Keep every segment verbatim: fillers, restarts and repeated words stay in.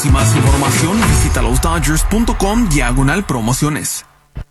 Y más información, visita los dodgers punto com diagonal promociones.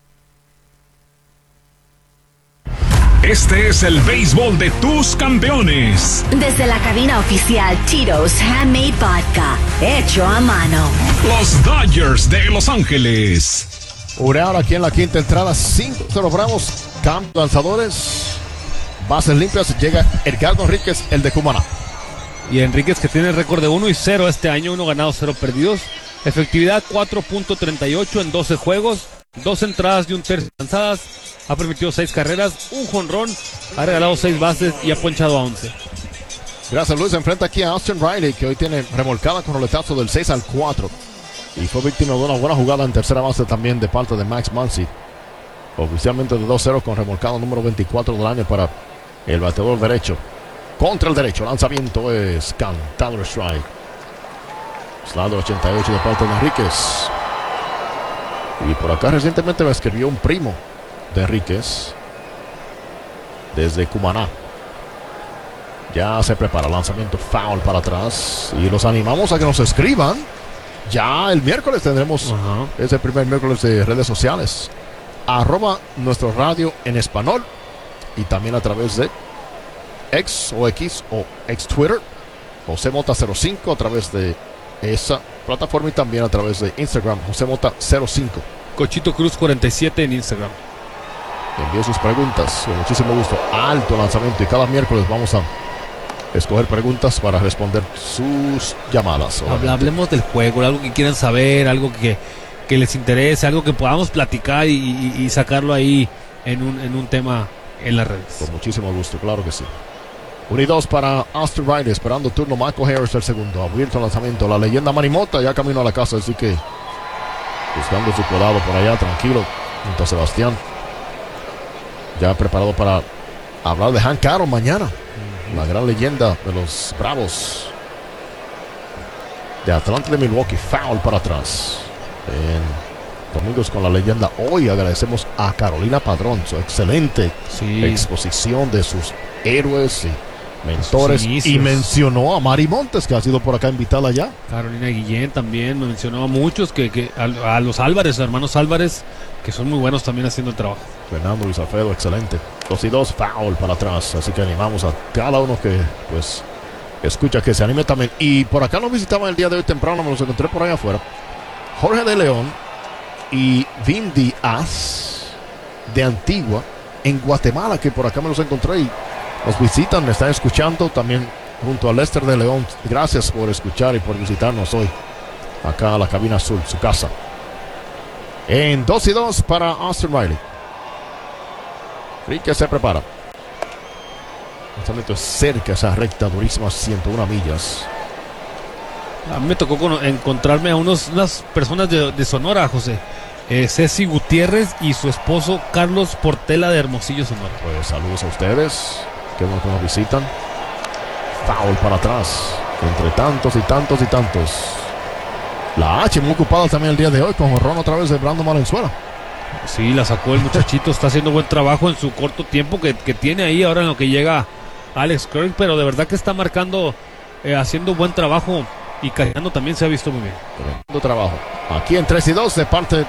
Este es el béisbol de tus campeones. Desde la cabina oficial Tito's Handmade Vodka, hecho a mano. Los Dodgers de Los Ángeles. Una hora aquí en la quinta entrada, cinco cero Bravos, campo lanzadores, bases limpias, llega Edgardo Enríquez, el de Cumaná. Y Enríquez, que tiene récord de uno y cero este año, uno ganado, cero perdidos. Efectividad cuatro punto treinta y ocho en doce juegos, dos entradas y un tercio lanzadas. Ha permitido seis carreras, un jonrón, ha regalado seis bases y ha ponchado a once. Gracias, Luis. Se enfrenta aquí a Austin Riley, que hoy tiene remolcada con roletazo del seis al cuatro. Y fue víctima de una buena jugada en tercera base también de parte de Max Muncy. Oficialmente de dos cero con remolcado número veinticuatro del año para el bateador derecho. Contra el derecho, lanzamiento es cantado strike. Slado ochenta y ocho de parte de Enríquez. Y por acá recientemente me escribió un primo de Enríquez desde Cumaná. Ya se prepara, lanzamiento foul para atrás. Y los animamos a que nos escriban. Ya el miércoles tendremos uh-huh. ese primer miércoles de redes sociales. Arroba nuestro radio en español. Y también a través de X o X o ex Twitter, José Mota cero cinco a través de esa plataforma y también a través de Instagram, José Mota cero cinco. Cochito Cruz cuarenta y siete en Instagram. Envíe sus preguntas, con muchísimo gusto. Alto lanzamiento y cada miércoles vamos a escoger preguntas para responder sus llamadas. Habla, hablemos del juego, algo que quieran saber, algo que, que les interese, algo que podamos platicar y, y, y sacarlo ahí en un, en un tema en las redes. Con muchísimo gusto, claro que sí. uno y dos para Austin Riley, esperando turno Michael Harris el segundo. Abierto el lanzamiento. La leyenda Manny Mota ya camino a la casa, así que buscando su cuidado por allá, tranquilo, junto a Sebastián. Ya preparado para hablar de Hank Aaron mañana. Uh-huh. La gran leyenda de los Bravos de Atlanta de Milwaukee. Foul para atrás. En Domingos con la leyenda. Hoy agradecemos a Carolina Padrón su excelente sí. exposición de sus héroes y mentores, y mencionó a Mari Montes, que ha sido por acá invitada ya. Carolina Guillén también mencionó a muchos, que, que a, a los Álvarez, hermanos Álvarez, que son muy buenos también haciendo el trabajo. Fernando Luis Alfredo, excelente. Dos y dos, foul para atrás, así que animamos a cada uno que pues escucha que se anime también. Y por acá nos visitaban el día de hoy temprano, me los encontré por ahí afuera, Jorge de León y Vin Díaz de Antigua en Guatemala, que por acá me los encontré y nos visitan, me están escuchando también junto a Lester de León. Gracias por escuchar y por visitarnos hoy acá a la cabina azul, su casa. En dos y dos para Austin Riley. Enrique se prepara. Lanzamiento cerca, esa recta durísima, ciento una millas. A mí me tocó con, encontrarme a unos, unas personas de, de Sonora, José. Eh, Ceci Gutiérrez y su esposo Carlos Portela de Hermosillo, Sonora. Pues saludos a ustedes. Qué bueno que nos visitan. Foul para atrás. Entre tantos y tantos y tantos. La H muy ocupada también el día de hoy con jonrón otra vez de Brandon Valenzuela. Sí, la sacó el muchachito. Está haciendo buen trabajo en su corto tiempo que, que tiene ahí ahora en lo que llega Alex Kirk. Pero de verdad que está marcando, eh, haciendo buen trabajo y cargando también se ha visto muy bien. Tremendo trabajo. Aquí en tres y dos de parte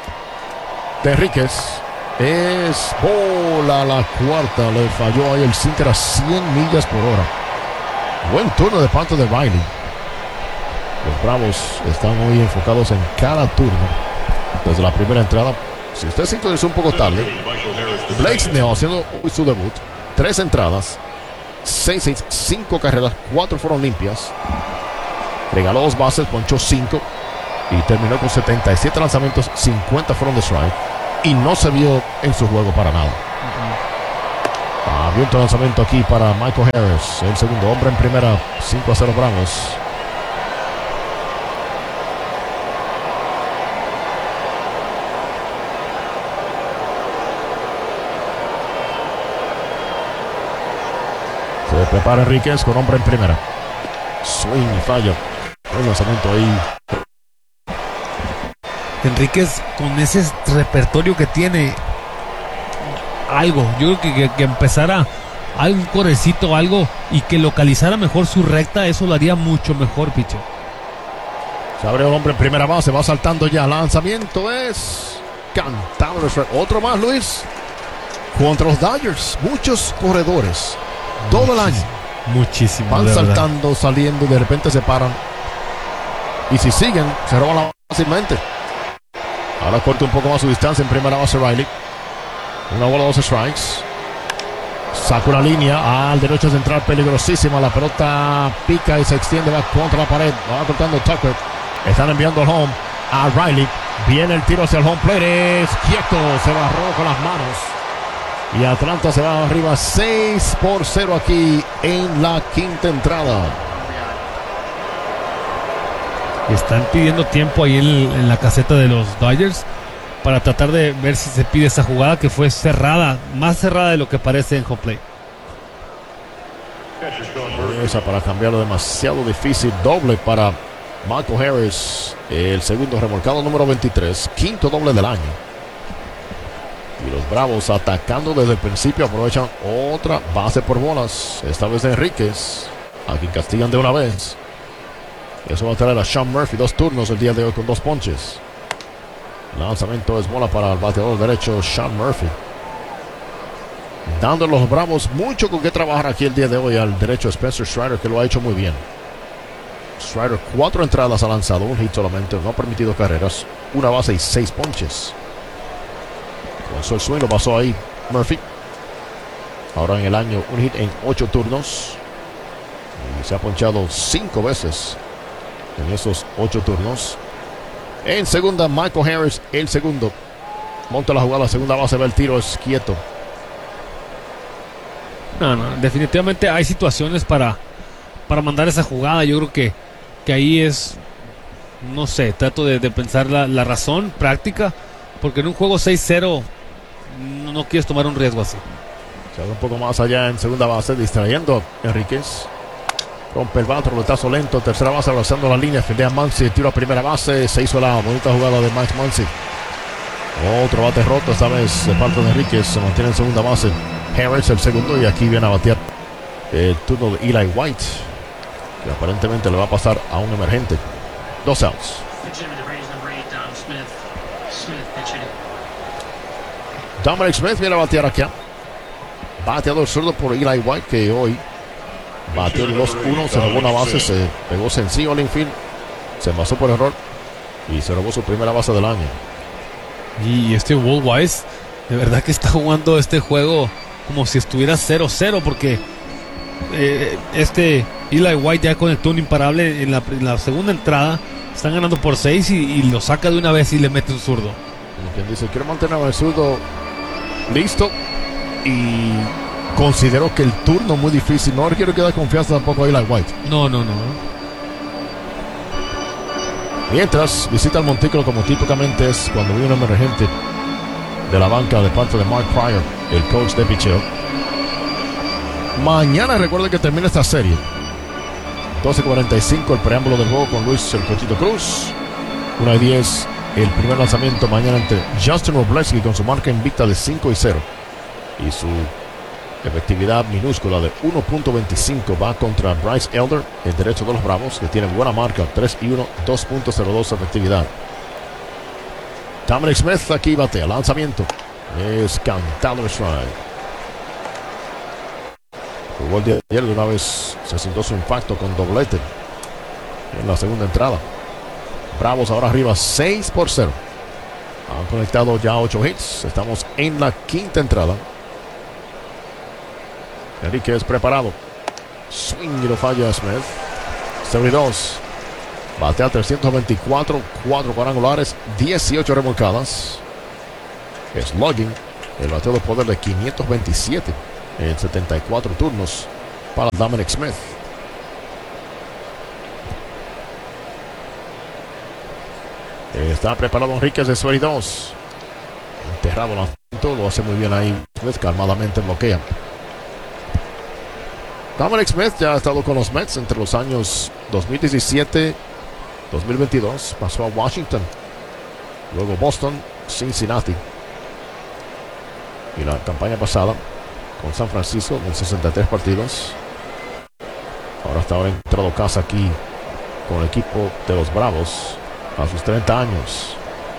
de Enríquez. Es bola la cuarta. Le falló ahí el sinker a cien millas por hora. Buen turno de parte de Riley. Los Bravos están hoy enfocados en cada turno. Desde la primera entrada. Si usted sintonizó un poco tarde, Blake Snell haciendo hoy su debut. Tres entradas. Seis, seis, cinco carreras. Cuatro fueron limpias. Regaló dos bases, ponchó cinco. Y terminó con setenta y siete lanzamientos. cincuenta fueron de strike. Y no se vio en su juego para nada. Uh-huh. Abierto lanzamiento aquí para Michael Harris, el segundo hombre en primera. Cinco a cero Bravos. Se prepara Enríquez con hombre en primera. Swing y falla. El lanzamiento ahí. Enríquez, con ese repertorio que tiene, algo, yo creo que, que, que empezara algún correcito, algo, y que localizara mejor su recta, eso lo haría mucho mejor, pitcher. Se abre el hombre en primera base, va saltando ya. Lanzamiento es cantado. Otro más, Luis. Contra los Dodgers. Muchos corredores. Todo el año. Muchísimo. Van saltando, saliendo y de repente se paran. Y si siguen, se roban la fácilmente. Ahora corta un poco más su distancia en primera base Riley. Una bola, dos strikes. Saca una línea al derecho central, peligrosísima. La pelota pica y se extiende, va contra la pared. Va cortando Tucker. Están enviando al home a Riley. Viene el tiro hacia el home plate. Es quieto, se barró con las manos. Y Atlanta se va arriba seis por cero aquí en la quinta entrada. Están pidiendo tiempo ahí en, en la caseta de los Dodgers para tratar de ver si se pide esa jugada que fue cerrada, más cerrada de lo que parece en home plate. Esa para cambiarlo demasiado difícil. Doble para Michael Harris, el segundo remolcado número veintitrés, quinto doble del año. Y los Bravos atacando desde el principio aprovechan otra base por bolas. Esta vez de Enríquez, a quien castigan de una vez. Eso va a traer a Sean Murphy dos turnos el día de hoy con dos ponches. Lanzamiento es bola para el bateador derecho Sean Murphy. Dando a los Bravos mucho con qué trabajar aquí el día de hoy al derecho Spencer Strider, que lo ha hecho muy bien. Strider cuatro entradas ha lanzado, un hit solamente, no ha permitido carreras, una base y seis ponches. Comenzó el swing, lo pasó ahí Murphy. Ahora en el año un hit en ocho turnos. Y se ha ponchado cinco veces en esos ocho turnos. En segunda, Michael Harris, el segundo. Monta la jugada, segunda base, va el tiro, es quieto. No, no, definitivamente hay situaciones para, para mandar esa jugada. Yo creo que, que ahí es, no sé, trato de, de pensar la, la razón práctica, porque en un juego seis cero no, no quieres tomar un riesgo así. Se va un poco más allá en segunda base, distrayendo a Enríquez. Rompe el bate, roletazo lento, tercera base, abrazando la línea, fildea Muncy, tiro a primera base, se hizo la bonita jugada de Max Muncy. Otro bate roto, esta vez de parte de Enríquez, se mantiene en segunda base. Harris el segundo y aquí viene a batear el turno de Eli White, que aparentemente le va a pasar a un emergente. Dos outs. Dominic Smith viene a batear aquí. Bateador zurdo por Eli White, que hoy batió el dos uno, se robó una base, se pegó sencillo al infield, se envasó por error y se robó su primera base del año. Y este Will Wise, de verdad que está jugando este juego como si estuviera cero cero, porque eh, este Eli White ya conectó un imparable en la, en la segunda entrada. Están ganando por seis y, y lo saca de una vez y le mete un zurdo. Como quien dice, quiero mantener al zurdo listo y considero que el turno muy difícil. No quiero que dé confianza tampoco a Eli White. No, no, no. Mientras visita el montículo, como típicamente es cuando viene un emergente de la banca de parte de Mark Pryor, el coach de picheo. Mañana recuerden que termina esta serie. doce cuarenta y cinco el preámbulo del juego con Luis el Cochito Cruz. una y diez el primer lanzamiento mañana entre Justin Robleski con su marca invicta de cinco y cero. Y su efectividad minúscula de uno punto veinticinco va contra Bryce Elder, el derecho de los Bravos, que tiene buena marca, tres y uno, dos punto cero dos efectividad. Dominic Smith aquí batea, lanzamiento. Es cantado el strike. Jugó el día de ayer, de una vez se sintió su impacto con doblete en la segunda entrada. Bravos ahora arriba seis por cero. Han conectado ya ocho hits. Estamos en la quinta entrada. Enríquez preparado. Swing y lo falla Smith. cero y dos. Batea trescientos veinticuatro, cuatro cuadrangulares, dieciocho remolcadas. Slugging, el bateo de poder de quinientos veintisiete en setenta y cuatro turnos para Dominic Smith. Está preparado Enríquez de cero y dos. Enterrado el lanzamiento, lo hace muy bien ahí. Smith calmadamente bloquea. Dominic Smith ya ha estado con los Mets entre los años dos mil diecisiete dos mil veintidós. Pasó a Washington, luego Boston, Cincinnati. Y la campaña pasada con San Francisco en sesenta y tres partidos. Ahora está ahora entrado casa aquí con el equipo de los Bravos a sus treinta años.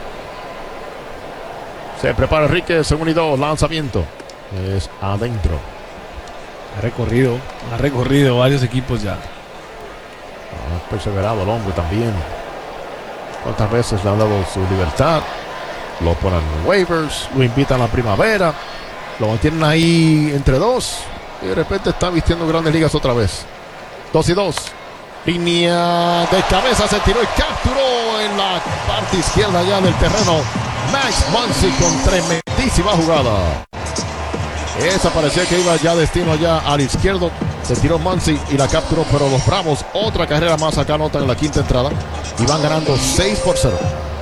Se prepara Enrique, segundo y dos, lanzamiento. Es adentro. Ha recorrido, ha recorrido varios equipos ya. Ha perseverado el hombre también. ¿Cuántas veces le han dado su libertad? Lo ponen en waivers, lo invitan a la primavera, lo mantienen ahí entre dos y de repente está vistiendo grandes ligas otra vez. Dos y dos. Línea de cabeza, se tiró y capturó en la parte izquierda ya del terreno Max Muncy con tremendísima jugada. Esa parecía que iba ya destino ya al izquierdo. Se tiró Muncy y la capturó, pero los Bravos, otra carrera más acá anotan en la quinta entrada y van ganando seis por cero.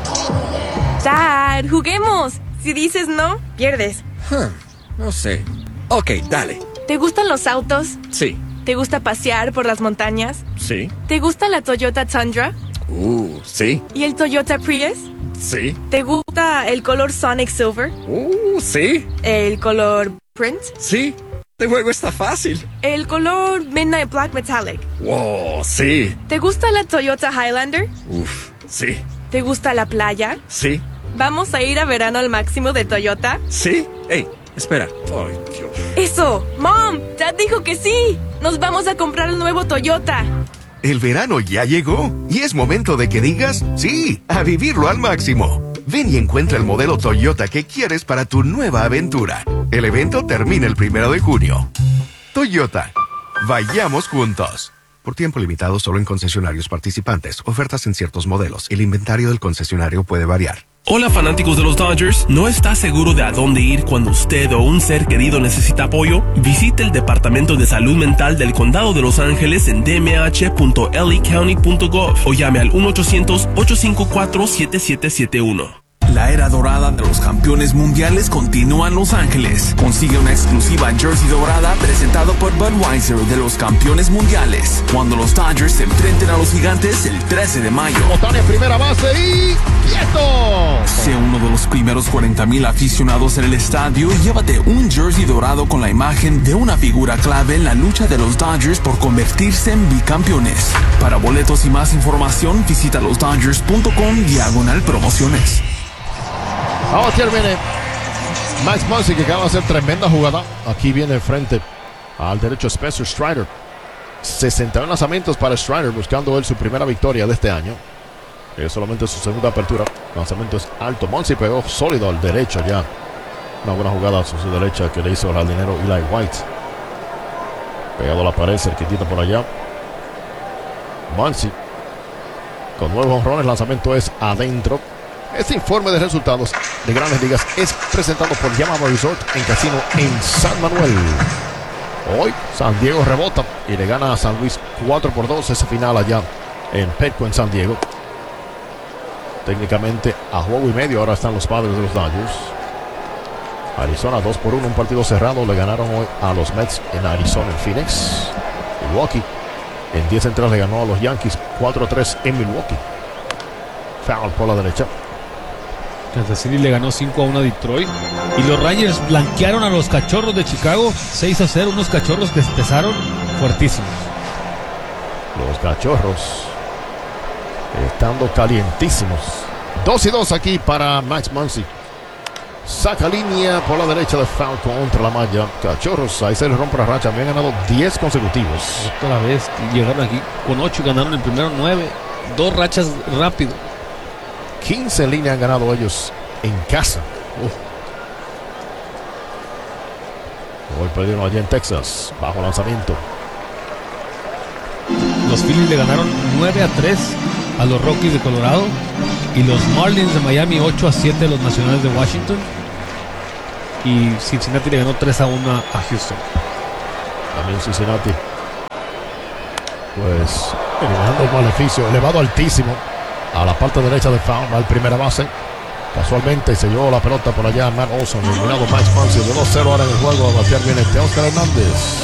Dad, juguemos. Si dices no, pierdes. Huh, no sé. Ok, dale. ¿Te gustan los autos? Sí. ¿Te gusta pasear por las montañas? Sí. ¿Te gusta la Toyota Tundra? Uh, sí. ¿Y el Toyota Prius? Sí. ¿Te gusta el color Sonic Silver? Uh, sí. ¿El color Print? Sí. Este juego está fácil. ¿El color Midnight Black Metallic? Wow, sí. ¿Te gusta la Toyota Highlander? Uf, sí. ¿Te gusta la playa? Sí. ¿Vamos a ir a verano al máximo de Toyota? Sí. Ey, espera. Ay, Dios. ¡Eso! ¡Mom! ¡Dad dijo que sí! ¡Nos vamos a comprar el nuevo Toyota! El verano ya llegó y es momento de que digas sí, a vivirlo al máximo. Ven y encuentra el modelo Toyota que quieres para tu nueva aventura. El evento termina el primero de junio. Toyota. Vayamos juntos. Por tiempo limitado solo en concesionarios participantes. Ofertas en ciertos modelos. El inventario del concesionario puede variar. Hola fanáticos de los Dodgers, ¿no está seguro de a dónde ir cuando usted o un ser querido necesita apoyo? Visite el Departamento de Salud Mental del Condado de Los Ángeles en d m h punto l a county punto gov o llame al uno ochocientos, ocho cinco cuatro, siete siete siete uno. La era dorada de los campeones mundiales continúa en Los Ángeles. Consigue una exclusiva jersey dorada presentado por Budweiser de los campeones mundiales cuando los Dodgers se enfrenten a los Gigantes el trece de mayo. Otani en primera base y ¡quieto! Sé uno de los primeros cuarenta mil aficionados en el estadio y llévate un jersey dorado con la imagen de una figura clave en la lucha de los Dodgers por convertirse en bicampeones. Para boletos y más información visita los dodgers punto com diagonal promociones. Ahora viene Max Muncy, que acaba de hacer tremenda jugada. Aquí viene frente al derecho Spencer Strider. sesenta y uno lanzamientos para Strider, buscando él su primera victoria de este año. Es solamente su segunda apertura. Lanzamiento es alto. Muncy pegó sólido al derecho ya. Una buena jugada a su derecha que le hizo el jardinero Eli White. Pegado a la pared, cerquitito por allá. Muncy con nueve jonrones. Lanzamiento es adentro. Este informe de resultados de Grandes Ligas es presentado por Yamaha Resort en Casino en San Manuel. Hoy San Diego rebota y le gana a San Luis cuatro por dos ese final allá en Petco en San Diego. Técnicamente a juego y medio ahora están los Padres de los Dodgers. Arizona dos por uno, un partido cerrado. Le ganaron hoy a los Mets en Arizona en Phoenix. Milwaukee en diez entradas le ganó a los Yankees cuatro a tres en Milwaukee. Foul por la derecha. Kansas City le ganó cinco a uno a Detroit. Y los Rangers blanquearon a los Cachorros de Chicago seis a cero. Unos Cachorros que empezaron fuertísimos. Los Cachorros estando calientísimos. dos y dos aquí para Max Muncy. Saca línea por la derecha de foul contra la malla. Cachorros, ahí se les rompe la racha. Habían ganado diez consecutivos. Otra vez llegaron aquí con ocho y ganaron el primero nueve. Dos rachas rápido. quince en línea han ganado ellos en casa. Uf. Hoy perdieron allá en Texas. Bajo lanzamiento. Los Phillies le ganaron nueve a tres a los Rockies de Colorado. Y los Marlins de Miami ocho a siete a los Nacionales de Washington. Y Cincinnati le ganó tres a uno a Houston. También Cincinnati, pues, eliminando el maleficio, elevado altísimo a la parte derecha del foul, va al primera base. Casualmente se llevó la pelota por allá Matt Olson, eliminado Max Muncy de dos cero ahora en el juego. A batear viene Teoscar Hernández.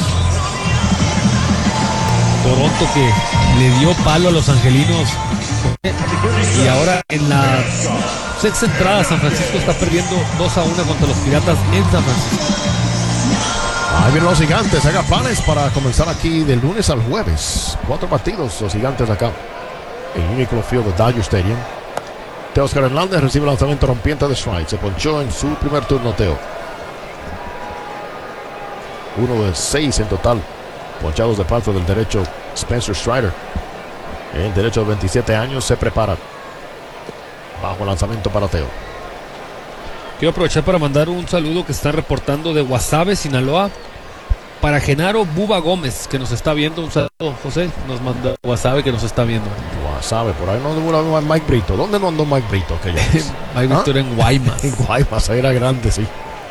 Toronto que le dio palo a los angelinos. Y ahora en la sexta entrada San Francisco está perdiendo dos a uno contra los Piratas en San Francisco. Ahí vienen los Gigantes, haga planes para comenzar aquí del lunes al jueves. Cuatro partidos los Gigantes acá en Uniqlo Field de Dodger Stadium. Teoscar Hernández recibe el lanzamiento rompiente de strike. Se ponchó en su primer turno, Teo. Uno de seis en total ponchados de parte del derecho Spencer Strider. El derecho de veintisiete años se prepara. Bajo lanzamiento para Teo. Quiero aprovechar para mandar un saludo que están reportando de Guasave, Sinaloa, para Genaro Buba Gómez, que nos está viendo. Un saludo, José. Nos manda Guasave, que nos está viendo. Guasave, por ahí no andó Mike Brito. ¿Dónde no andó Mike Brito? Mike Brito era en Guaymas. En Guaymas, ahí era grande, sí.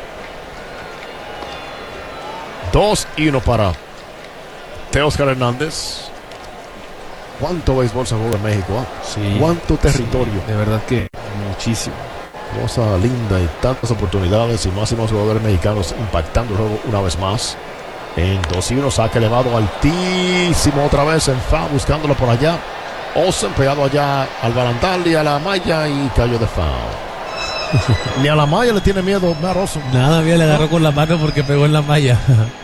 Dos y uno para Teoscar Hernández. ¿Cuánto béisbol se juega en México? ¿eh? Sí, ¿Cuánto territorio? Sí, de verdad que muchísimo. Cosa linda y tantas oportunidades y máximos jugadores mexicanos impactando el juego una vez más. En dos y uno, saque elevado altísimo otra vez en foul, buscándolo por allá. Olsen pegado allá al barandal y a la malla y cayó de foul. Ni a la malla le tiene miedo Matt Olson. Nada, bien le agarró con la mano porque pegó en la malla.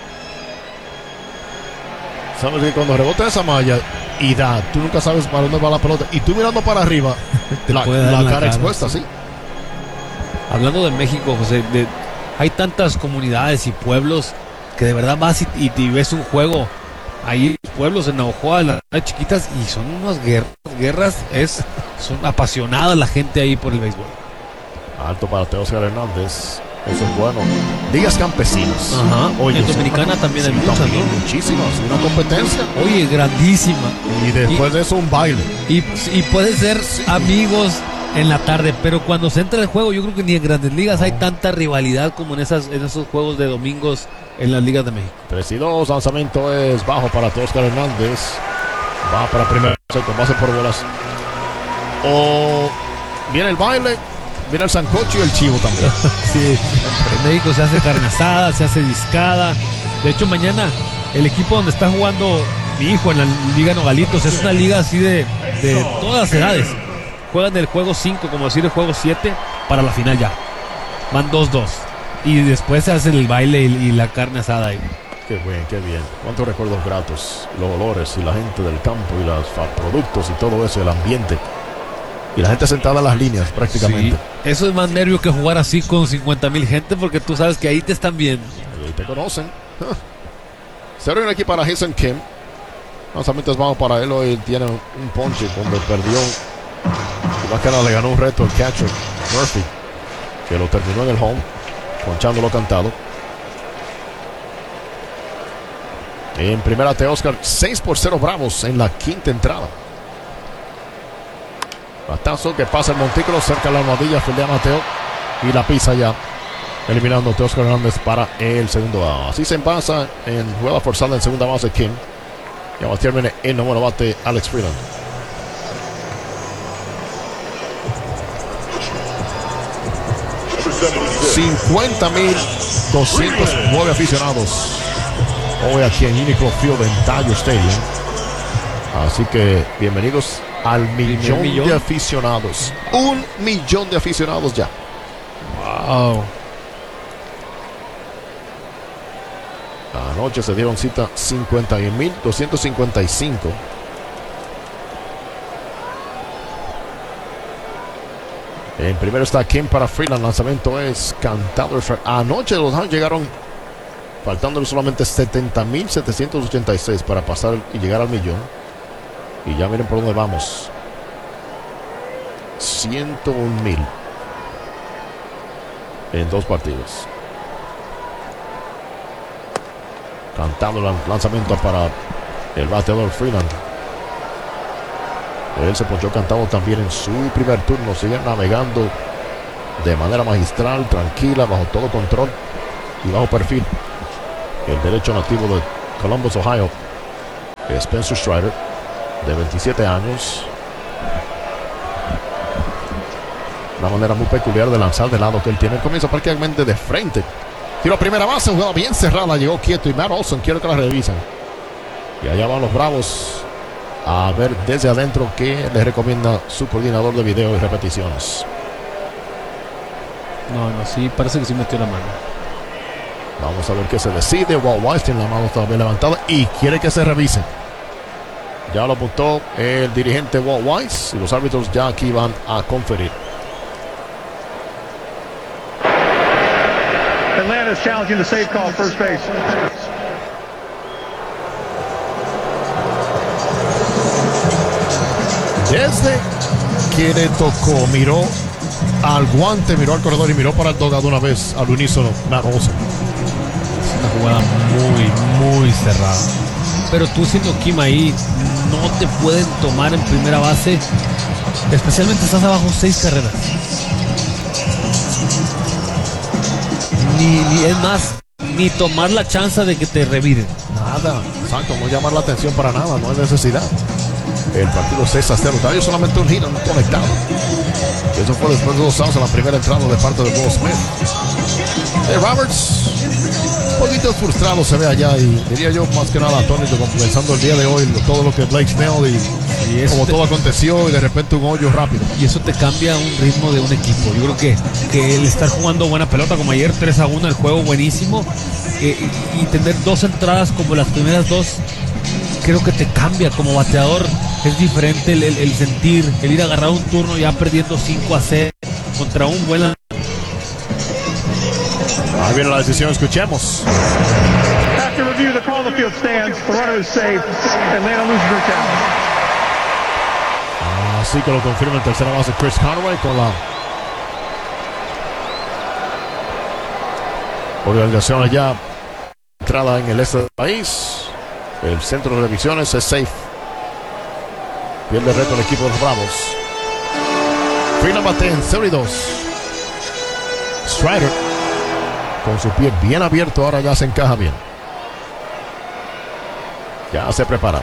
Sabes que cuando rebota esa malla y da, tú nunca sabes para dónde va la pelota. Y tú mirando para arriba, la, la, la cara, cara expuesta, sí. Hablando de México, José, de, hay tantas comunidades y pueblos que de verdad vas y, y, y ves un juego ahí, pueblos en Navajoa, las chiquitas, y son unas guerras, guerras es, son apasionadas la gente ahí por el béisbol. Alto para Teoscar Hernández, eso es bueno. Ligas campesinos. Ajá. Oye, en Dominicana también hay muchas, también, ¿no? Muchísimas, una competencia. Oye, grandísima. Y después y, de eso un baile. Y, y puede ser sí. amigos en la tarde, pero cuando se entra el juego, yo creo que ni en Grandes Ligas hay tanta rivalidad como en esas en esos juegos de domingos en las Ligas de México. tres y dos, lanzamiento es bajo para Teoscar Hernández. Va para primera con base por bolas. O viene el baile, viene el sancocho y el chivo también. Sí, en México se hace carne asada, se hace discada. De hecho, mañana el equipo donde está jugando mi hijo en la Liga Nogalitos es una liga así de, de todas las edades. Juegan el juego cinco, como decir el juego siete, para la final ya. Van dos dos. Y después se hace el baile y, y la carne asada ahí. Qué bien, qué bien. Cuántos recuerdos gratos. Los olores y la gente del campo y los productos y todo eso, el ambiente. Y la gente sentada en las líneas prácticamente. Sí, eso es más nervio que jugar así con cincuenta mil gente, porque tú sabes que ahí te están viendo. Ahí te conocen. Cero aquí para Jason Kim. Lanzamientos vamos para él. Hoy tiene un ponche cuando perdió. Y más que nada le ganó un reto el catcher Murphy, que lo terminó en el home, ponchándolo cantado. En primera Teoscar, seis por cero Bravos en la quinta entrada. Batazo que pasa el montículo cerca de la almohadilla, fildea Mateo y la pisa ya, eliminando a Teoscar Hernández para el segundo out. Así se envasa en jugada forzada en segunda base Kim. Y a termine en noveno bate Alex Freeland. cincuenta mil doscientos nueve aficionados hoy aquí en Uniqlo Field en Dodger Stadium. Así que bienvenidos al millón, millón de aficionados. Un millón de aficionados ya. Wow. Anoche se dieron cita cincuenta y un mil doscientos cincuenta y cinco. En primero está Kim para Freeland. Lanzamiento es cantado. Anoche los Dodgers llegaron faltándole solamente setenta mil setecientos ochenta y seis para pasar y llegar al millón. Y ya miren por dónde vamos. ciento un mil en dos partidos. Cantando el lanzamiento para el bateador Freeland. Él se ponchó cantado también en su primer turno. Sigue navegando de manera magistral, tranquila, bajo todo control y bajo perfil. El derecho nativo de Columbus, Ohio, Spencer Strider, de veintisiete años. Una manera muy peculiar de lanzar de lado que él tiene. Él comienza prácticamente de frente. Tiro a primera base, jugada bien cerrada, llegó quieto y Matt Olson quiere que la revisen. Y allá van los Bravos a ver desde adentro qué les recomienda su coordinador de video y repeticiones. No, no, sí, parece que sí metió la mano. Vamos a ver qué se decide. Walt Weiss tiene la mano todavía levantada y quiere que se revise. Ya lo apuntó el dirigente Walt Weiss y los árbitros ya aquí van a conferir. Atlanta's challenging the safe call, first base. Desde que le tocó, miró al guante, miró al corredor y miró para el dogado una vez al unísono. Matt Olson. Una jugada muy, muy cerrada. Pero tú siendo Kim ahí, no te pueden tomar en primera base. Especialmente estás abajo seis carreras. Ni, ni es más, ni tomar la chance de que te reviren. Nada, exacto, no llamar la atención para nada, no hay necesidad. El partido seis a cero, todavía solamente un hit conectado. Eso fue después de dos outs en la primera entrada de parte de Will Smith. Hey, Roberts, un poquito frustrado se ve allá y diría yo más que nada atónito pensando el día de hoy todo lo que Blake Snell y, y como te, todo aconteció y de repente un hoyo rápido. Y eso te cambia un ritmo de un equipo. Yo creo que, que el estar jugando buena pelota como ayer, tres a uno, el juego buenísimo, eh, y tener dos entradas como las primeras dos, creo que te cambia como bateador. Es diferente el, el, el sentir, el ir a agarrar un turno ya perdiendo cinco a cero contra un buen. Ahí viene la decisión, escuchemos. After review, the call on the field stands. The runner is safe. Atlanta loses their count. Así que lo confirma en tercera base Chris Conway con la organización allá. Entrada en el este del país. El centro de revisiones es safe. Pierde el reto el equipo de los Bravos. Frina bate en cero y dos. Strider con su pie bien abierto, ahora ya se encaja bien. Ya se prepara.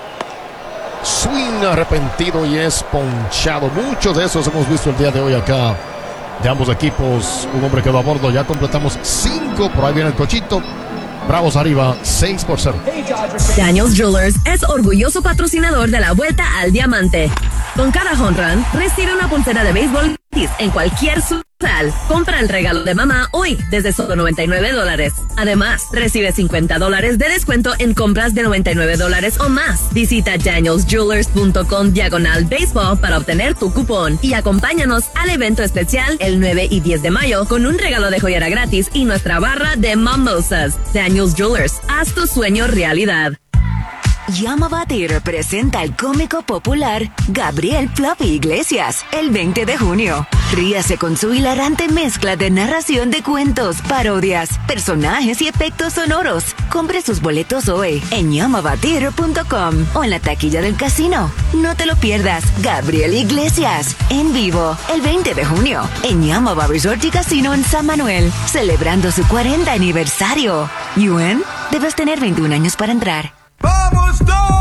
Swing arrepentido y es ponchado. Muchos de esos hemos visto el día de hoy acá de ambos equipos. Un hombre quedó a bordo. Ya completamos cinco. Por ahí viene el cochito. Bravos arriba, seis por cero. Daniels Jewelers es orgulloso patrocinador de la Vuelta al Diamante. Con cada home run, recibe una pulsera de béisbol gratis en cualquier sucursal. Compra el regalo de mamá hoy desde solo noventa y nueve dólares. Además, recibe cincuenta dólares de descuento en compras de noventa y nueve dólares o más. Visita daniels jewelers punto com diagonal béisbol para obtener tu cupón y acompáñanos al evento especial el nueve y diez de mayo con un regalo de joyera gratis y nuestra barra de mimosas. Daniels Jewelers, haz tu sueño realidad. Llama a Batir presenta al cómico popular Gabriel Fluffy Iglesias el veinte de junio. Ríase con su hilarante mezcla de narración de cuentos, parodias, personajes y efectos sonoros. Compre sus boletos hoy en llama batir punto com o en la taquilla del casino. No te lo pierdas, Gabriel Iglesias en vivo el veinte de junio en Yamaba Resort y Casino en San Manuel, celebrando su cuarenta aniversario. ¿Yuen? Debes tener veintiún años para entrar. ¡Vamos,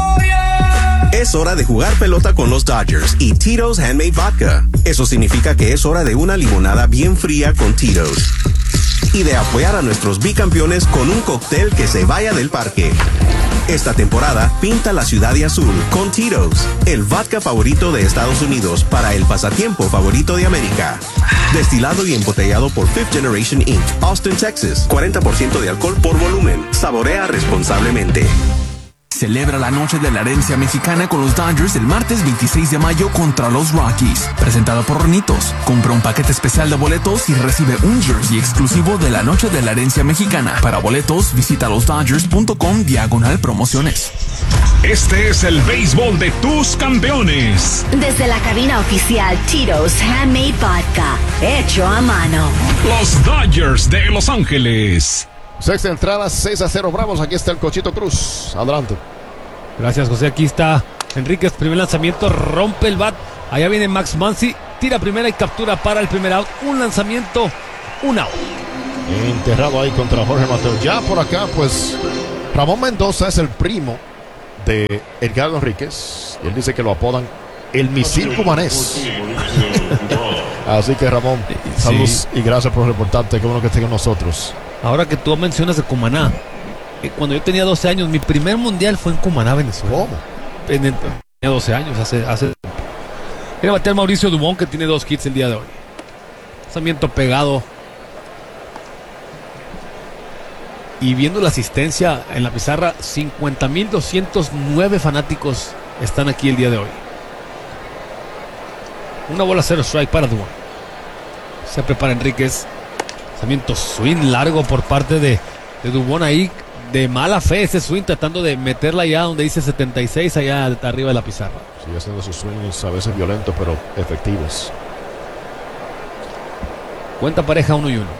Dodgers! Es hora de jugar pelota con los Dodgers y Tito's Handmade Vodka. Eso significa que es hora de una limonada bien fría con Tito's. Y de apoyar a nuestros bicampeones con un cóctel que se vaya del parque. Esta temporada, pinta la ciudad de azul con Tito's, el vodka favorito de Estados Unidos para el pasatiempo favorito de América. Destilado y embotellado por Fifth Generation incorporated, Austin, Texas. cuarenta por ciento de alcohol por volumen. Saborea responsablemente. Celebra la noche de la herencia mexicana con los Dodgers el martes veintiséis de mayo contra los Rockies. Presentado por Ronitos. Compra un paquete especial de boletos y recibe un jersey exclusivo de la noche de la herencia mexicana. Para boletos, visita los dodgers punto com diagonal promociones. Este es el béisbol de tus campeones. Desde la cabina oficial Tito's Handmade Vodka, hecho a mano. Los Dodgers de Los Ángeles. Sexta entrada, seis a cero Bravos. Aquí está el Cochito Cruz. Adelante. Gracias, José. Aquí está Enríquez. Primer lanzamiento, rompe el bat. Allá viene Max Muncy. Tira primera y captura para el primer out. Un lanzamiento, un out. Enterrado ahí contra Jorge Mateo. Ya por acá, pues, Ramón Mendoza es el primo de Edgardo Enríquez. Y él dice que lo apodan el misil cubanés. Así que, Ramón, saludos sí. Y gracias por reportarte. Qué bueno que estés con nosotros. Ahora que tú mencionas de Cumaná, cuando yo tenía doce años, mi primer mundial fue en Cumaná, Venezuela. ¿Cómo? Tenía doce años, hace, hace... Viene a batear Mauricio Dumont, que tiene dos hits el día de hoy. Lanzamiento pegado. Y viendo la asistencia en la pizarra, cincuenta mil doscientos nueve fanáticos están aquí el día de hoy. Una bola cero strike para Dubon. Se prepara Enríquez. Lanzamiento swing largo por parte de, de Dubon ahí. De mala fe ese swing, tratando de meterla allá donde dice setenta y seis, allá arriba de la pizarra. Sigue haciendo sus swings a veces violentos, pero efectivos. Cuenta pareja uno y uno.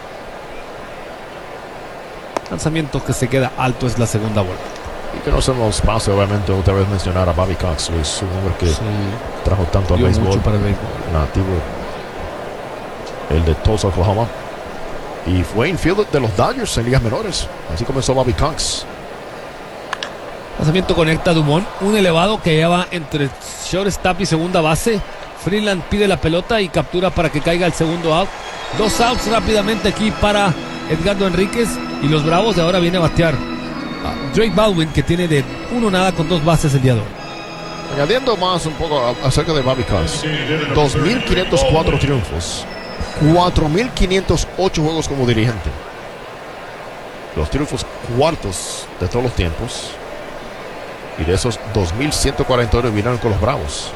Lanzamiento que se queda alto es la segunda bola. Y que no se nos pase, obviamente, otra vez mencionar a Bobby Cox, Luis, un hombre que sí. trajo tanto al Dio béisbol. mucho para el béisbol. Nativo. El de Tulsa, Oklahoma. Y fue infielder de los Dodgers en ligas menores. Así comenzó Bobby Cox. Lanzamiento conecta a Dubon. Un elevado que lleva entre shortstop y segunda base. Freeland pide la pelota y captura para que caiga el segundo out. Dos outs rápidamente aquí para Edgardo Enríquez. Y los Bravos de ahora viene a batear a Drake Baldwin, que tiene de uno nada con dos bases el día de hoy. Añadiendo más un poco acerca de Bobby Cox. dos mil quinientos cuatro triunfos. cuatro mil quinientos ocho juegos como dirigente. Los triunfos cuartos de todos los tiempos. Y de esos dos mil ciento cuarenta y nueve vinieron con los Bravos.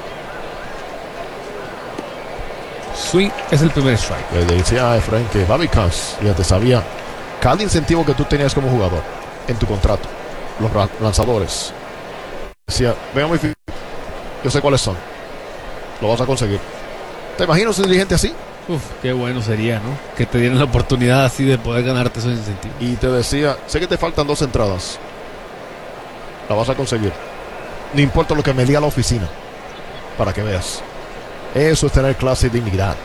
Swing es el primer strike. Le decía a Efraín que Bobby Cox, fíjate, sabía cada incentivo que tú tenías como jugador en tu contrato. Los lanzadores. Decía, venga mi fi- yo sé cuáles son. Lo vas a conseguir. ¿Te imaginas un dirigente así? Uf, qué bueno sería, ¿no? Que te dieran la oportunidad así de poder ganarte esos incentivos. Y te decía, sé que te faltan dos entradas. La vas a conseguir. No importa lo que me diga la oficina. Para que veas. Eso es tener clase y dignidad.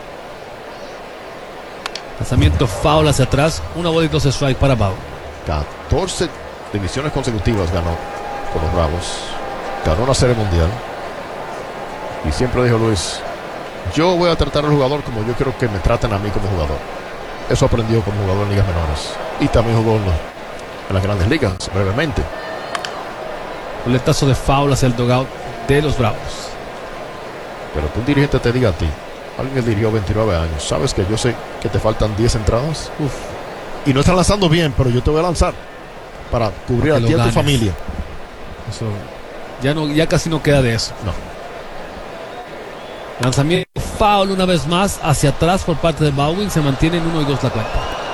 Lanzamiento foul hacia atrás. Una bola y dos strike para Bau. catorce divisiones consecutivas ganó con los Bravos. Ganó una serie mundial. Y siempre dijo Luis, yo voy a tratar al jugador como yo quiero que me traten a mí como jugador. Eso aprendió como jugador en ligas menores. Y también jugó en, los, en las grandes ligas, brevemente. Boletazo de foul hacia el dugout de los Bravos. Pero que un dirigente te diga a ti, alguien que dirigió veintinueve años, sabes que yo sé que te faltan diez entradas. Uf. Y no están lanzando bien, pero yo te voy a lanzar para cubrir para a ti y a tu ganes. familia. Eso, ya, no, ya casi no queda de eso. No. Lanzamiento foul una vez más hacia atrás por parte de Baldwin. Se mantiene en uno y dos la cuenta.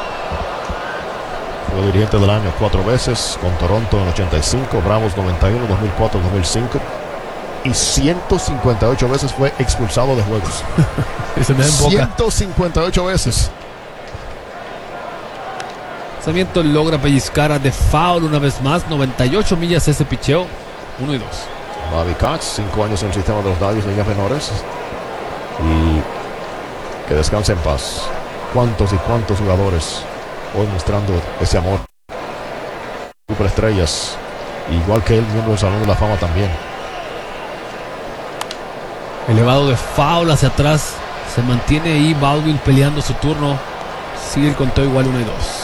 Fue dirigente del año cuatro veces con Toronto en el ochenta y cinco, Bravos noventa y uno, dos mil cuatro, dos mil cinco. Y ciento cincuenta y ocho veces fue expulsado de juegos. Se me da en boca. ciento cincuenta y ocho veces. Lanzamiento logra pellizcar a de foul una vez más. noventa y ocho millas ese picheo. uno y dos. Bobby Cox, cinco años en el sistema de los Dodgers de ligas menores. Y que descanse en paz. Cuántos y cuántos jugadores hoy mostrando ese amor. Superestrellas. Igual que él, miembro del Salón de la Fama también. Elevado de foul hacia atrás. Se mantiene ahí Baldwin peleando su turno. Sigue el conteo igual uno y dos.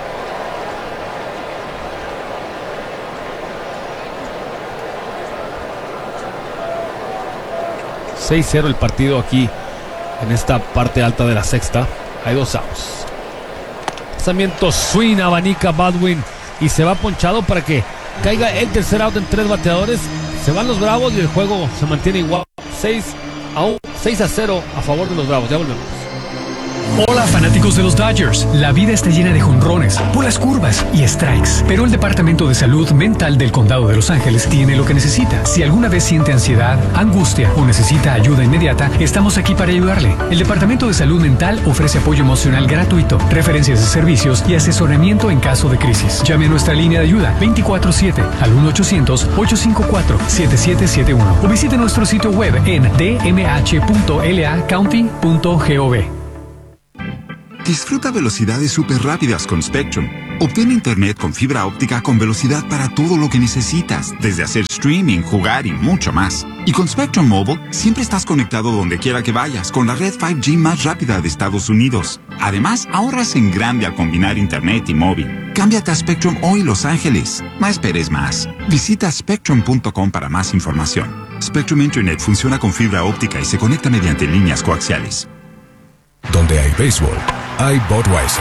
seis cero el partido aquí en esta parte alta de la sexta. Hay dos outs. Lanzamiento swing, abanica Baldwin y se va ponchado para que caiga el tercer out en tres bateadores. Se van los Bravos y el juego se mantiene igual. seis a cero a favor de los Bravos. Ya volvemos. Hola fanáticos de los Dodgers. La vida está llena de jonrones, bolas curvas y strikes, pero el Departamento de Salud Mental del Condado de Los Ángeles tiene lo que necesita. Si alguna vez siente ansiedad, angustia o necesita ayuda inmediata, estamos aquí para ayudarle. El Departamento de Salud Mental ofrece apoyo emocional gratuito, referencias de servicios y asesoramiento en caso de crisis. Llame a nuestra línea de ayuda veinticuatro siete al uno ochocientos, ocho cinco cuatro, siete siete siete uno o visite nuestro sitio web en d m h punto l a county punto gov. Disfruta velocidades súper rápidas con Spectrum. Obtén internet con fibra óptica con velocidad para todo lo que necesitas, desde hacer streaming, jugar y mucho más. Y con Spectrum Mobile, siempre estás conectado donde quiera que vayas con la red cinco G más rápida de Estados Unidos. Además, ahorras en grande al combinar internet y móvil. Cámbiate a Spectrum hoy, Los Ángeles. No esperes más. Visita spectrum punto com para más información. Spectrum Internet funciona con fibra óptica y se conecta mediante líneas coaxiales. Donde hay béisbol, hay Budweiser.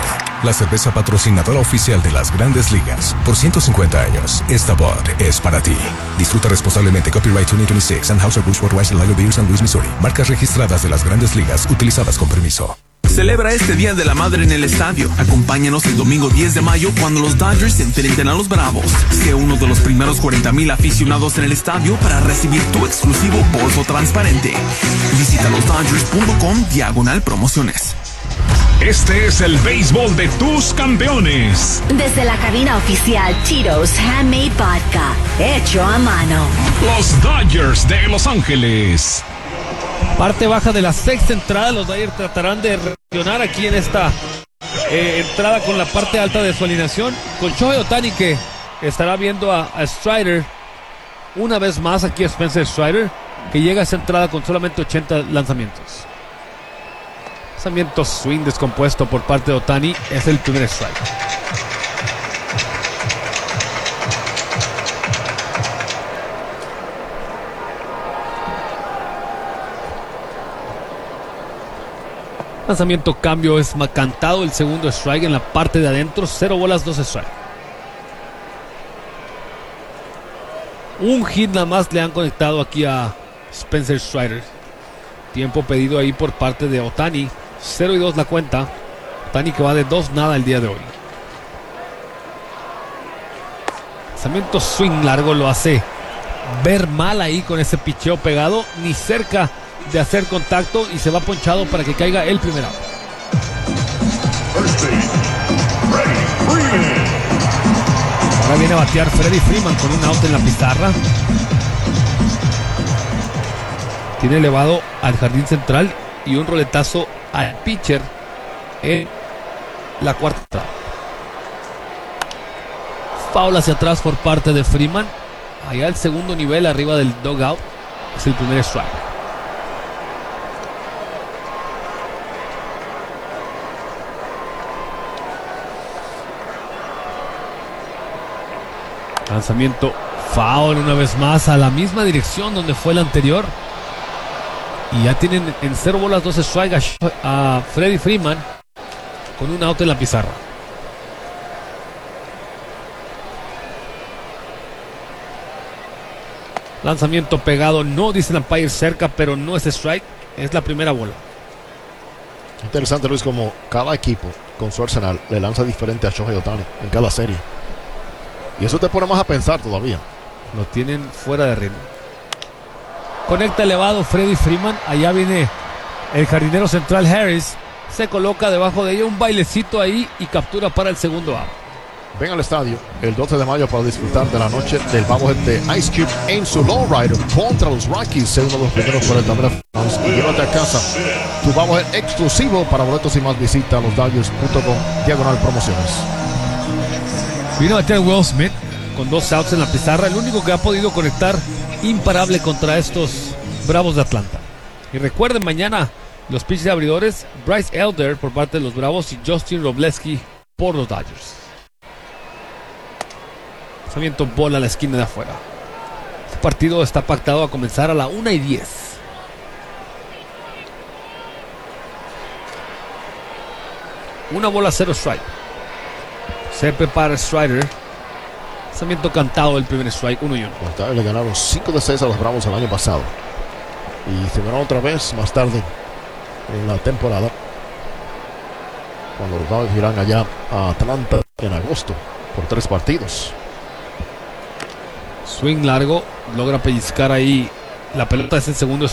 la cerveza patrocinadora oficial de las Grandes Ligas. Por ciento cincuenta años, esta Bud es para ti. Disfruta responsablemente. Copyright veinte veintiséis. Anheuser-Busch Budweiser Lager Beer San Luis, Missouri. Marcas registradas de las Grandes Ligas, utilizadas con permiso. Celebra este Día de la Madre en el estadio. Acompáñanos el domingo diez de mayo cuando los Dodgers se enfrenten a los Bravos. Sea uno de los primeros cuarenta mil aficionados en el estadio para recibir tu exclusivo bolso transparente. Visita los dodgers punto com diagonal promociones. Este es el béisbol de tus campeones. Desde la cabina oficial Tito's Handmade Vodka, hecho a mano. Los Dodgers de Los Ángeles. Parte baja de la sexta entrada, los Dodgers tratarán de reaccionar aquí en esta eh, entrada con la parte alta de su alineación. Con Shohei Ohtani, que estará viendo a, a Strider una vez más, aquí a Spencer Strider, que llega a esa entrada con solamente ochenta lanzamientos. Lanzamiento swing descompuesto por parte de Ohtani, es el primer strike. Lanzamiento cambio es cantado, el segundo strike en la parte de adentro, cero bolas, dos strike. Un hit nada más le han conectado aquí a Spencer Strider. Tiempo pedido ahí por parte de Ohtani, cero y dos la cuenta. Ohtani que va de dos nada el día de hoy. Lanzamiento swing largo lo hace ver mal ahí con ese picheo pegado, ni cerca de hacer contacto, y se va ponchado para que caiga el primer out. Ahora viene a batear Freddie Freeman con un out en la pizarra. Tiene elevado al jardín central y un roletazo al pitcher en la cuarta entrada. Foul hacia atrás por parte de Freeman. Allá al segundo nivel, arriba del dugout, es el primer strike. Lanzamiento foul una vez más a la misma dirección donde fue el anterior. Y ya tienen en cero bolas dos strikes a, a Freddie Freeman con un out en la pizarra. Lanzamiento pegado, no dice el umpire cerca, pero no es strike, es la primera bola. Interesante, Luis, como cada equipo con su arsenal le lanza diferente a Shohei Ohtani en cada serie. Y eso te pone más a pensar todavía. Lo tienen fuera de ritmo. Conecta elevado Freddie Freeman. Allá viene el jardinero central Harris. Se coloca debajo de ella un bailecito ahí y captura para el segundo out. Ven al estadio el doce de mayo para disfrutar de la noche del Bobblehead de Ice Cube en su lowrider contra los Rockies. Sé uno de los primeros por el tablero y llévate a casa tu Bobblehead exclusivo. Para boletos y más, visita los dodgers punto com diagonal promociones. Vino a batear Will Smith con dos outs en la pizarra, el único que ha podido conectar imparable contra estos Bravos de Atlanta. Y recuerden, mañana los pitchers abridores, Bryce Elder por parte de los Bravos y Justin Robleski por los Dodgers. Lanzamiento bola a la esquina de afuera. Este partido está pactado a comenzar a la una y diez. Una bola, cero strike. Se prepara Strider. Lanzamiento cantado el primer strike, uno y uno. Los Dodgers le ganaron cinco de seis a los Bravos el año pasado. Y se ganaron otra vez más tarde en la temporada, cuando los Dodgers irán allá a Atlanta en agosto por tres partidos. Swing largo, logra pellizcar ahí la pelota, es el segundo.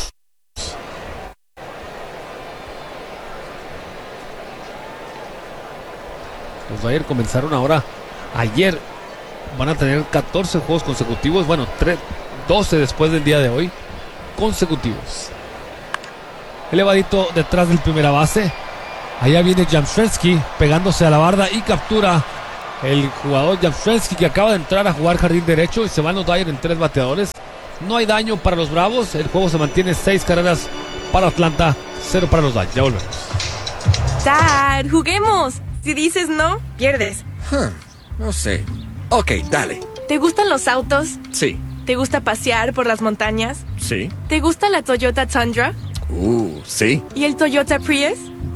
Los Dodgers comenzaron ahora ayer, van a tener catorce juegos consecutivos, bueno, tres, doce después del día de hoy, consecutivos. Elevadito detrás del primera base, allá viene Yastrzemski pegándose a la barda y captura el jugador Yastrzemski, que acaba de entrar a jugar jardín derecho, y se van los Dodgers en tres bateadores. No hay daño para los Bravos, el juego se mantiene, seis carreras para Atlanta, cero para los Dodgers. Ya volvemos. Dad, juguemos. Si dices no, pierdes. Huh, no sé. Ok, dale. ¿Te gustan los autos? Sí. ¿Te gusta pasear por las montañas? Sí. ¿Te gusta la Toyota Tundra? Uh, sí. ¿Y el Toyota Prius?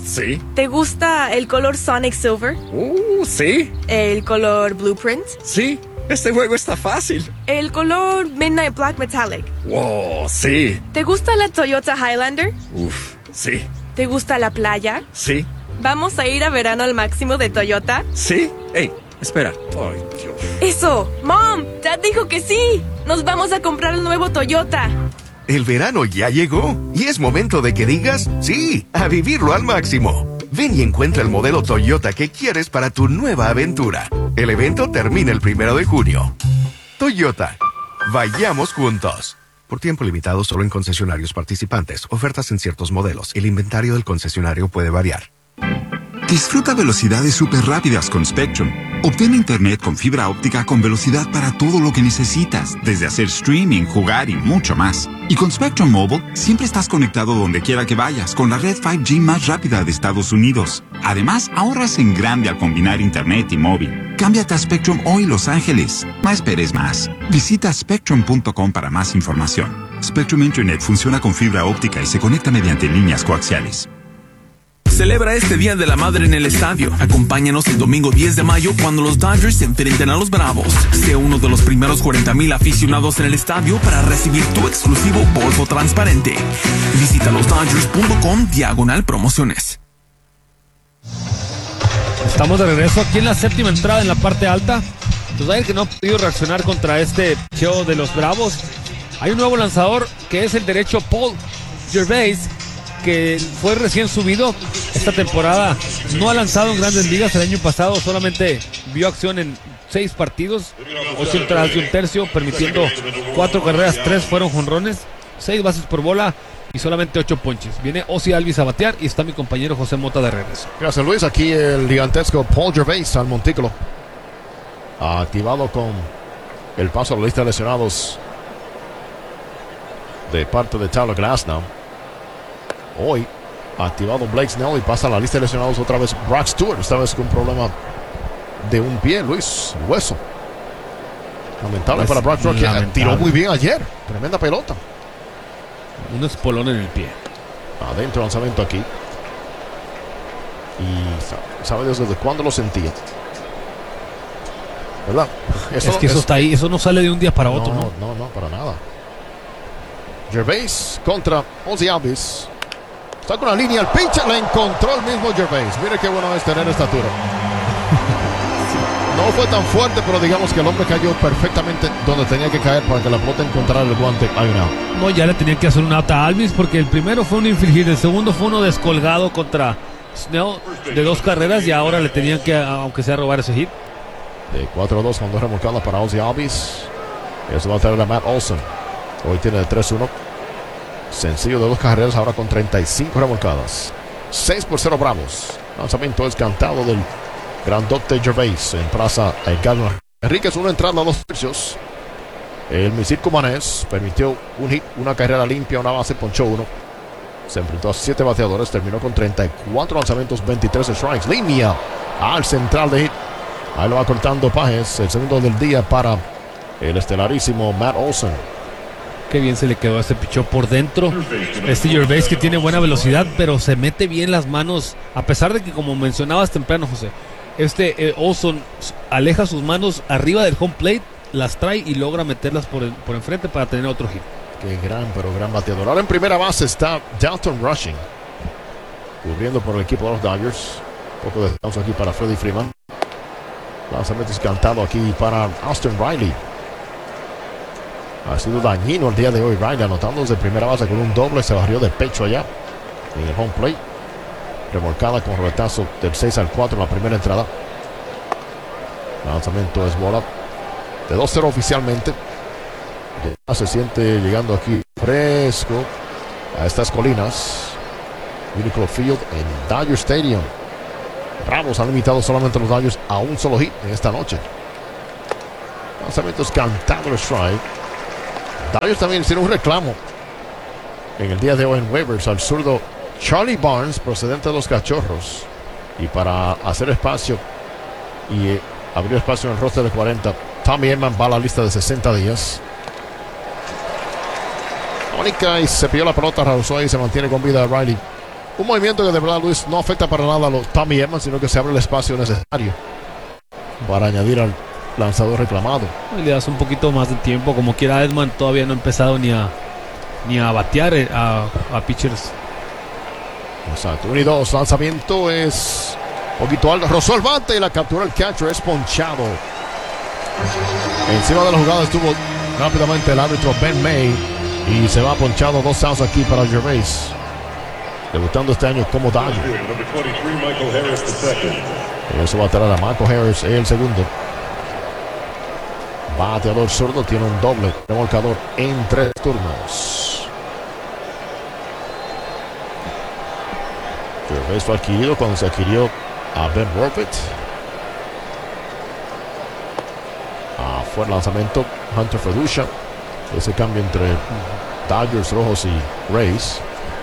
Sí. ¿Te gusta el color Sonic Silver? Uh, sí. ¿El color Blueprint? Sí. Este juego está fácil. ¿El color Midnight Black Metallic? Wow, sí. ¿Te gusta la Toyota Highlander? Uf, sí. ¿Te gusta la playa? Sí. ¿Vamos a ir a verano al máximo de Toyota? Sí. Hey, espera. Ay, Dios. ¡Eso! ¡Mom! Dad dijo que sí. Nos vamos a comprar el nuevo Toyota. El verano ya llegó y es momento de que digas sí, a vivirlo al máximo. Ven y encuentra el modelo Toyota que quieres para tu nueva aventura. El evento termina el primero de junio. Toyota, vayamos juntos. Por tiempo limitado solo en concesionarios participantes. Ofertas en ciertos modelos. El inventario del concesionario puede variar. Disfruta velocidades súper rápidas con Spectrum. Obtén internet con fibra óptica con velocidad para todo lo que necesitas, desde hacer streaming, jugar y mucho más. Y con Spectrum Mobile, siempre estás conectado donde quiera que vayas con la red cinco G más rápida de Estados Unidos. Además, ahorras en grande al combinar internet y móvil. Cámbiate a Spectrum hoy, Los Ángeles. No esperes más. Visita spectrum punto com para más información. Spectrum Internet funciona con fibra óptica y se conecta mediante líneas coaxiales. Celebra este Día de la Madre en el estadio. Acompáñanos el domingo diez de mayo cuando los Dodgers se enfrenten a los Bravos. Sé uno de los primeros cuarenta mil aficionados en el estadio para recibir tu exclusivo bolso transparente. Visita los dodgers punto com diagonal promociones. Estamos de regreso aquí en la séptima entrada en la parte alta. Los Dodgers que no han podido reaccionar contra este show de los Bravos. Hay un nuevo lanzador que es el derecho Paul Gervais, que fue recién subido esta temporada. No ha lanzado en Grandes Ligas. El año pasado solamente vio acción en seis partidos, ocho entradas y un tercio, permitiendo cuatro carreras, tres fueron jonrones, seis bases por bola y solamente ocho ponches. Viene Ozzie Albies a batear y está mi compañero José Mota de regreso. Gracias, Luis. Aquí el gigantesco Paul Gervais al montículo, activado con el paso a la lista de lesionados de parte de Tyler Glasnow. Hoy activado Blake Snell y pasa a la lista de lesionados otra vez Brock Stewart, esta vez con un problema de un pie, Luis, hueso. Lamentable pues, para Brock Stewart, que tiró muy bien ayer. Tremenda pelota. Un espolón en el pie. Adentro lanzamiento aquí. Y sabe Dios desde cuándo lo sentía, ¿verdad? Eso, es que eso es, está ahí, eso no sale de un día para otro, ¿no? No, no, no, para nada. Gervais contra Ozzie Albies. Está con la línea, el pitcher la encontró el mismo Gervais. Mire qué bueno es tener estatura. No fue tan fuerte, pero digamos que el hombre cayó perfectamente donde tenía que caer para que la pelota encontrara el guante. Hay un out. No, ya le tenían que hacer un out a Albies porque el primero fue un infligir, el segundo fue uno descolgado contra Snell de dos carreras y ahora le tenían que, aunque sea, robar ese hit. De cuatro a dos con dos remolcadas para Ozzie Albies. Eso va a traer a Matt Olson. Hoy tiene de tres uno. Sencillo de dos carreras, ahora con treinta y cinco remolcadas. seis por cero Bravos. Lanzamiento es cantado del grandote Gervais. En plaza el Carlos Enríquez, una entrada a dos tercios. El misil cumanés permitió un hit, una carrera limpia, una base, ponchó uno. Se enfrentó a siete bateadores, terminó con treinta y cuatro lanzamientos, veintitrés strikes. Línea al central de hit. Ahí lo va cortando Pajes. El segundo del día para el estelarísimo Matt Olson. Qué bien se le quedó a este pichó por dentro. Este Gervais que tiene buena velocidad, pero se mete bien las manos. A pesar de que, como mencionabas temprano, José, este eh, Olson aleja sus manos arriba del home plate, las trae y logra meterlas por, el, por enfrente para tener otro hit. Qué gran, pero gran bateador. Ahora en primera base está Dalton Rushing, cubriendo por el equipo de los Dodgers. Un poco de descanso aquí para Freddie Freeman. Lanzamiento cantado aquí para Austin Riley. Ha sido dañino el día de hoy Riley, anotando desde primera base con un doble. Se barrió de pecho allá en el home plate. Remolcada con roletazo del seis al cuatro en la primera entrada. Lanzamiento es bola de dos cero oficialmente. Ya se siente llegando aquí fresco a estas colinas. Uniqlo Field en Dodger Stadium. Bravos han limitado solamente a los Dodgers a un solo hit en esta noche. Lanzamientos cantado el strike. Dodgers también hicieron un reclamo en el día de hoy en waivers al zurdo Charlie Barnes, procedente de los Cachorros. Y para hacer espacio y eh, abrir espacio en el roster de cuarenta, Tommy Edman va a la lista de sesenta días. Mónica y se pilló la pelota, rehusó y se mantiene con vida Riley Un movimiento que de verdad, Luis, no afecta para nada a los Tommy Edman, sino que se abre el espacio necesario para añadir al lanzador reclamado. Y le das un poquito más de tiempo. Como quiera, Edman todavía no ha empezado ni a ni a batear a, a pitchers. Exacto. uno y dos. Lanzamiento es un poquito alto. Rozó el bate y la captura el catcher. Es ponchado. Encima de la jugada estuvo rápidamente el árbitro Ben May. Y se va ponchado dos outs aquí para Gervais. Debutando este año como Dodger. Y eso va a traer a Michael Harris en el segundo. Bateador zurdo, tiene un doble remolcador en tres turnos. Gervais fue adquirido cuando se adquirió a Ben Warpit. Ah, fue el lanzamiento Hunter Fredusha. Ese cambio entre Dodgers rojos y Rays,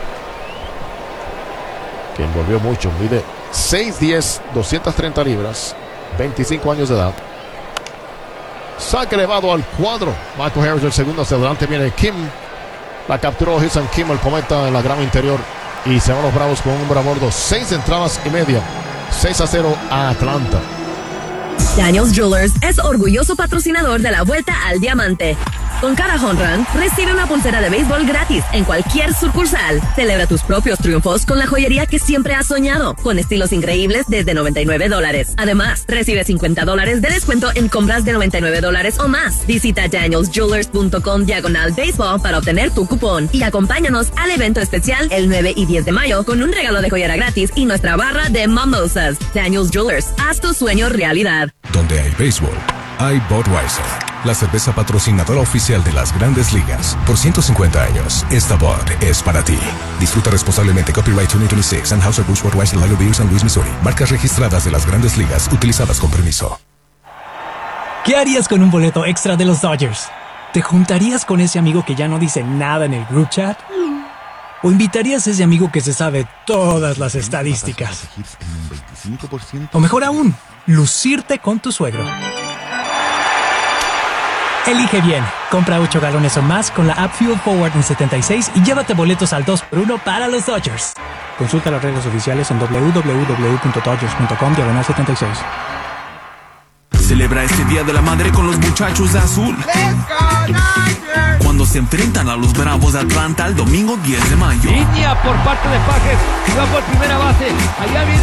que envolvió mucho. Mide seis diez, doscientas treinta libras, veinticinco años de edad. Saque elevado al cuadro. Michael Harris el segundo. Hacia adelante viene Kim. La capturó Hyun-Soo Kim, el cometa en la grama interior. Y se van los Bravos con un hombre a bordo. Seis entradas y media. seis a cero a Atlanta. Daniels Jewelers es orgulloso patrocinador de la Vuelta al Diamante. Con cada home run, recibe una pulsera de béisbol gratis en cualquier sucursal. Celebra tus propios triunfos con la joyería que siempre has soñado, con estilos increíbles desde noventa y nueve dólares. Además, recibe cincuenta dólares de descuento en compras de noventa y nueve dólares o más. Visita daniels jewelers punto com diagonal baseball para obtener tu cupón y acompáñanos al evento especial el nueve y diez de mayo con un regalo de joyera gratis y nuestra barra de mimosas. Daniels Jewelers, haz tu sueño realidad. Donde hay béisbol, hay Budweiser, la cerveza patrocinadora oficial de las Grandes Ligas. Por ciento cincuenta años, esta Bud es para ti. Disfruta responsablemente. Copyright dos mil veintiséis. Anheuser-Busch Budweiser Lager Beer San Luis, Missouri. Marcas registradas de las Grandes Ligas utilizadas con permiso. ¿Qué harías con un boleto extra de los Dodgers? ¿Te juntarías con ese amigo que ya no dice nada en el group chat? ¿O invitarías a ese amigo que se sabe todas las estadísticas? O mejor aún, lucirte con tu suegro. Elige bien. Compra ocho galones o más con la app Fuel Forward en setenta y seis y llévate boletos al dos por uno para los Dodgers. Consulta las reglas oficiales en doble u doble u doble u punto dodgers punto com diagonal setenta y seis. Celebra este Día de la Madre con los muchachos de azul. Cuando se enfrentan a los Bravos de Atlanta el domingo diez de mayo. Línea por parte de Pajes. Y va por primera base. Allá viene